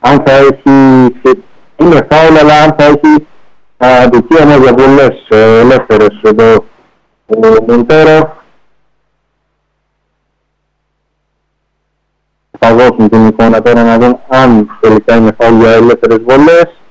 αν θα έχει, είναι φάουλ, αλλά αν θα έχει δικαίωμα για βολές ελεύθερες εδώ ο Μοντέρο. Θα δώσουν την εικόνα τώρα να δουν αν τελικά είναι φάουλ για ελεύθερες βολές.